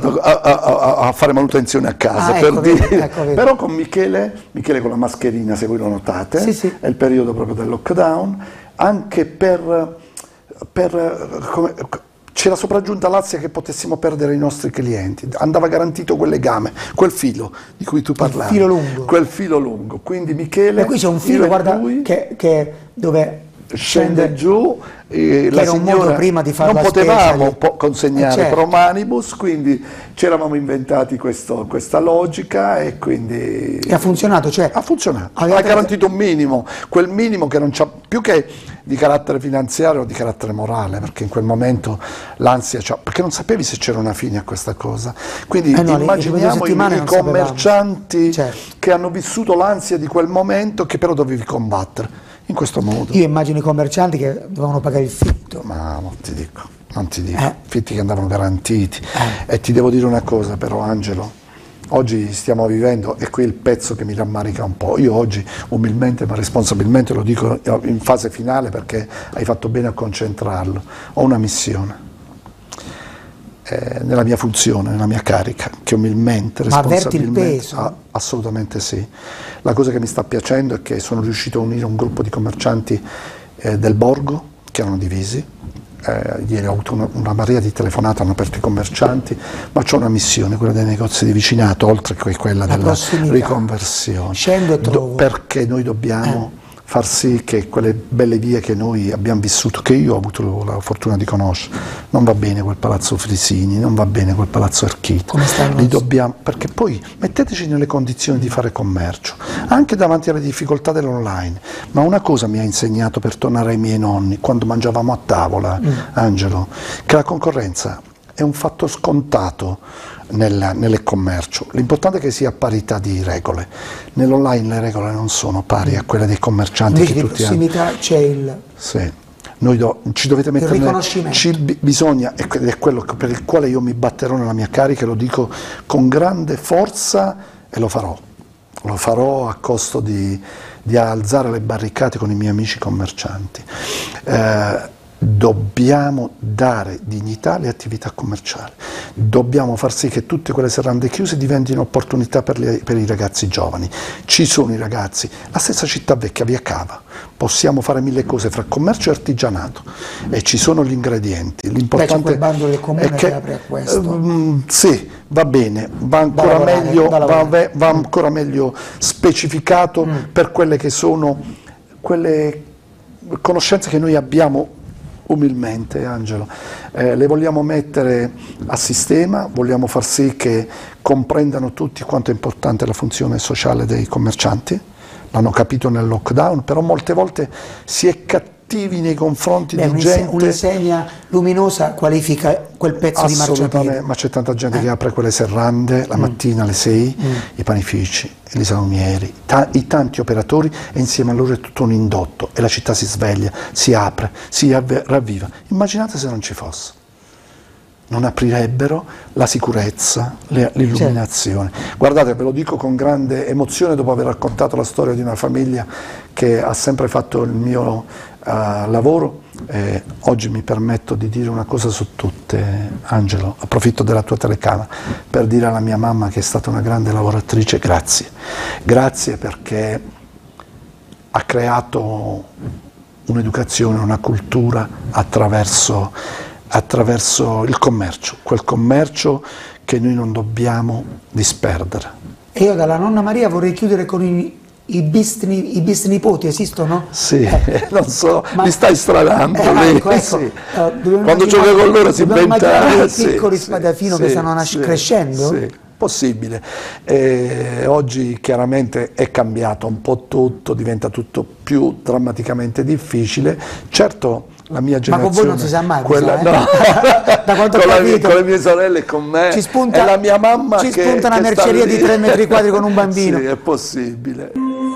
abituato a fare manutenzione a casa, per dire. Però con Michele con la mascherina, se voi lo notate, è il periodo proprio del lockdown, anche c'era sopraggiunta l'ansia che potessimo perdere i nostri clienti, andava garantito quel legame, quel filo di cui tu parlavi. Il filo lungo. Quel filo lungo, quindi Michele... E qui c'è un filo, guarda, che dove... scende giù, la signora prima di fare non potevamo consegnare pro manibus, quindi ci eravamo inventati questa logica e quindi ha funzionato, cioè ha funzionato, ha garantito un minimo, quel minimo che non c'ha più che di carattere finanziario o di carattere morale, perché in quel momento l'ansia perché non sapevi se c'era una fine a questa cosa, quindi immaginiamo i commercianti che hanno vissuto l'ansia di quel momento che però dovevi combattere in questo modo. Io immagino i commercianti che dovevano pagare il fitto. Ma non ti dico, fitti che andavano garantiti. E ti devo dire una cosa però, Angelo, oggi stiamo vivendo, e qui il pezzo che mi rammarica un po', io oggi umilmente ma responsabilmente lo dico in fase finale perché hai fatto bene a concentrarlo, ho una missione. Nella mia funzione, nella mia carica, che umilmente, responsabilmente... Ma avverti il peso? Assolutamente sì. La cosa che mi sta piacendo è che sono riuscito a unire un gruppo di commercianti del Borgo, che erano divisi. Ieri ho avuto una marea di telefonate, hanno aperto i commercianti, ma c'ho una missione, quella dei negozi di vicinato, oltre che quella della riconversione. Scendo e trovo. Perché noi dobbiamo... far sì che quelle belle vie che noi abbiamo vissuto, che io ho avuto la fortuna di conoscere, non va bene quel palazzo Frisini, non va bene quel palazzo Archito, li dobbiamo, perché poi metteteci nelle condizioni di fare commercio, anche davanti alle difficoltà dell'online, ma una cosa mi ha insegnato per tornare ai miei nonni, quando mangiavamo a tavola, Angelo, che la concorrenza è un fatto scontato nel commercio, l'importante è che sia parità di regole, nell'online le regole non sono pari a quelle dei commercianti. Invece che di tutti prossimità c'è il... Sì. Ci dovete mettere il riconoscimento. Bisogna, ed è quello per il quale io mi batterò nella mia carica, e lo dico con grande forza e lo farò a costo di alzare le barricate con i miei amici commercianti. Dobbiamo dare dignità alle attività commerciali, dobbiamo far sì che tutte quelle serrande chiuse diventino opportunità per i ragazzi giovani. Ci sono i ragazzi, la stessa città vecchia, via Cava, possiamo fare mille cose fra commercio e artigianato e ci sono gli ingredienti. L'importante c'è quel bando del comune che apre a questo. Sì, va bene, va ancora meglio specificato per quelle che sono quelle conoscenze che noi abbiamo umilmente, Angelo, le vogliamo mettere a sistema, vogliamo far sì che comprendano tutti quanto è importante la funzione sociale dei commercianti, l'hanno capito nel lockdown, però molte volte si è cattivi nei confronti di gente... Un'insegna luminosa qualifica quel pezzo di marciapiede. Ma c'è tanta gente che apre quelle serrande la mattina alle 6, i panifici, i salumieri, i tanti operatori, e insieme a loro è tutto un indotto e la città si sveglia, si apre, si ravviva. Immaginate se non ci fosse. Non aprirebbero la sicurezza, l'illuminazione. Guardate, ve lo dico con grande emozione dopo aver raccontato la storia di una famiglia che ha sempre fatto il mio lavoro. Oggi mi permetto di dire una cosa su tutte, Angelo, approfitto della tua telecamera per dire alla mia mamma, che è stata una grande lavoratrice, grazie perché ha creato un'educazione, una cultura attraverso il commercio, quel commercio che noi non dobbiamo disperdere. E io dalla nonna Maria vorrei chiudere con i bisnipoti, esistono? Sì, non so, li stai stranando. Ecco. Sì. Quando gioca con loro si inventa dei piccoli Spadafino che stanno crescendo? Sì, possibile. Oggi chiaramente è cambiato un po' tutto, diventa tutto più drammaticamente difficile. Certo, la mia generazione... Ma con voi non si sa mai, quella, no. Da quanto ho capito, con le mie sorelle e con me, e la mia mamma ci spunta una merceria di 3 metri quadri con un bambino. Sì, è possibile.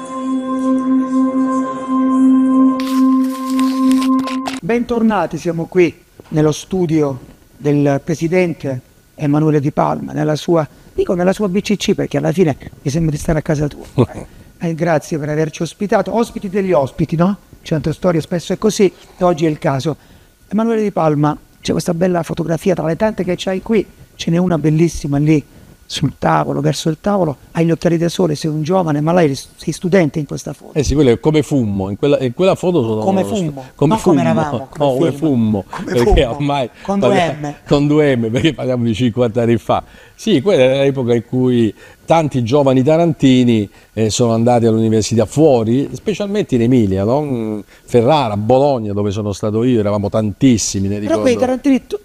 Bentornati, siamo qui nello studio del presidente Emanuele Di Palma, nella sua BCC, perché alla fine mi sembra di stare a casa tua. Grazie per averci ospitato, ospiti degli ospiti, no? Centro Storia spesso è così, e oggi è il caso. Emanuele Di Palma, c'è questa bella fotografia tra le tante che c'hai qui, ce n'è una bellissima lì sul tavolo, verso il tavolo, hai gli occhiali da sole, sei un giovane, ma lei sei studente in questa foto. Eh sì, quello è Come Fummo, in quella foto sono Come Fummo, come non Fummo, come eravamo, come no, come film. Fummo, Come perché Fummo, ormai con 2M. con 2M, perché parliamo di 50 anni fa. Sì, quella era l'epoca in cui tanti giovani tarantini sono andati all'università fuori, specialmente in Emilia, no? Ferrara, Bologna, dove sono stato io, eravamo tantissimi, ne Però quei ricordo. tarantini